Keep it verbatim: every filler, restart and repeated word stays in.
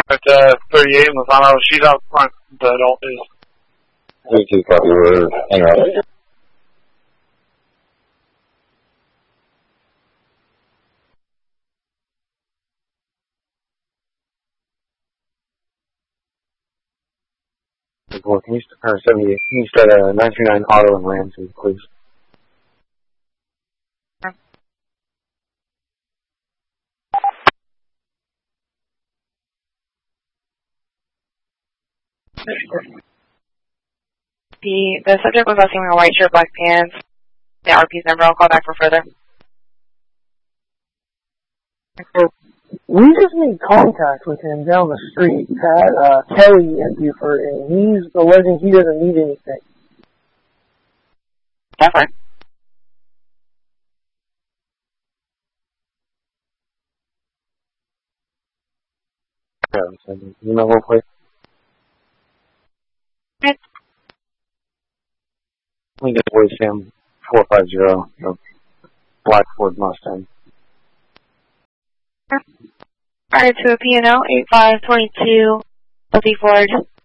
at uh, thirty-eight in Lozano. She's out front. The adult is. thirty-two, copy. We're en route. Well, can you, or seventy-eight, can you start a nine three nine auto and Ramsey, please? The, the subject was asking me a white shirt, black pants. The R P's number. I'll call back for further. We just made contact with him down the street at uh, Kelly at Buford, and he's alleging he doesn't need anything. That's fine. Yeah, you know what, please? Okay. We get Boy Sam four five zero, the black Ford Mustang. Alright, to a P and O, eight five two two, L T Ford.